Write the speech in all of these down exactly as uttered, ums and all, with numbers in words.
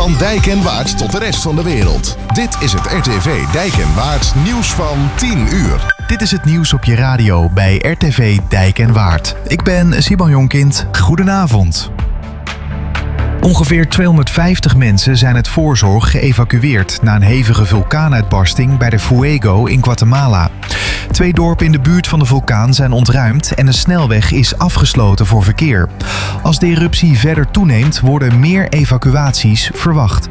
Van Dijk en Waard tot de rest van de wereld. Dit is het R T V Dijk en Waard nieuws van tien uur. Dit is het nieuws op je radio bij R T V Dijk en Waard. Ik ben Siban Jonkind. Goedenavond. Ongeveer tweehonderdvijftig mensen zijn uit voorzorg geëvacueerd na een hevige vulkaanuitbarsting bij de Fuego in Guatemala. Twee dorpen in de buurt van de vulkaan zijn ontruimd en de snelweg is afgesloten voor verkeer. Als de eruptie verder toeneemt, worden meer evacuaties verwacht.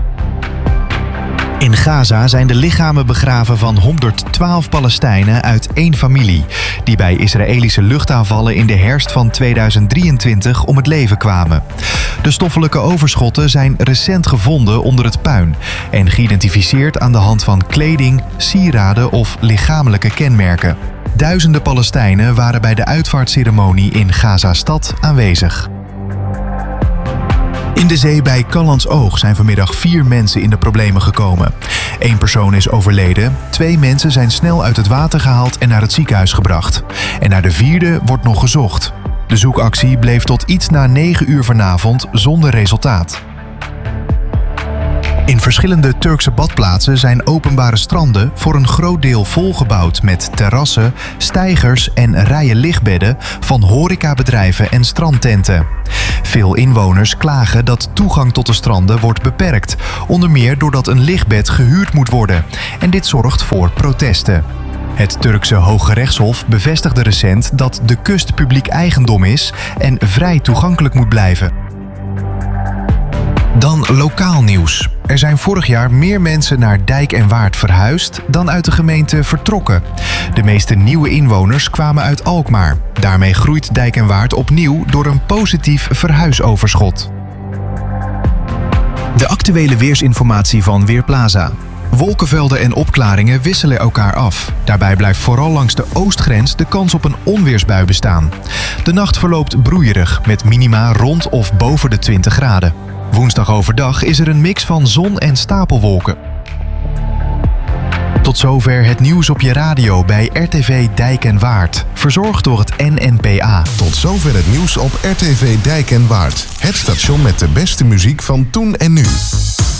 In Gaza zijn de lichamen begraven van honderdtwaalf Palestijnen uit één familie, die bij Israëlische luchtaanvallen in de herfst van tweeduizend drieëntwintig om het leven kwamen. De stoffelijke overschotten zijn recent gevonden onder het puin en geïdentificeerd aan de hand van kleding, sieraden of lichamelijke kenmerken. Duizenden Palestijnen waren bij de uitvaartceremonie in Gaza-stad aanwezig. In de zee bij Callantsoog zijn vanmiddag vier mensen in de problemen gekomen. Eén persoon is overleden, twee mensen zijn snel uit het water gehaald en naar het ziekenhuis gebracht. En naar de vierde wordt nog gezocht. De zoekactie bleef tot iets na negen uur vanavond zonder resultaat. In verschillende Turkse badplaatsen zijn openbare stranden voor een groot deel volgebouwd met terrassen, steigers en rijen lichtbedden van horecabedrijven en strandtenten. Veel inwoners klagen dat toegang tot de stranden wordt beperkt, onder meer doordat een lichtbed gehuurd moet worden. En dit zorgt voor protesten. Het Turkse Hoge Rechtshof bevestigde recent dat de kust publiek eigendom is en vrij toegankelijk moet blijven. Dan lokaal nieuws. Er zijn vorig jaar meer mensen naar Dijk en Waard verhuisd dan uit de gemeente vertrokken. De meeste nieuwe inwoners kwamen uit Alkmaar. Daarmee groeit Dijk en Waard opnieuw door een positief verhuisoverschot. De actuele weersinformatie van Weerplaza. Wolkenvelden en opklaringen wisselen elkaar af. Daarbij blijft vooral langs de oostgrens de kans op een onweersbui bestaan. De nacht verloopt broeierig met minima rond of boven de twintig graden. Woensdag overdag is er een mix van zon en stapelwolken. Tot zover het nieuws op je radio bij R T V Dijk en Waard. Verzorgd door het N N P A. Tot zover het nieuws op R T V Dijk en Waard. Het station met de beste muziek van toen en nu.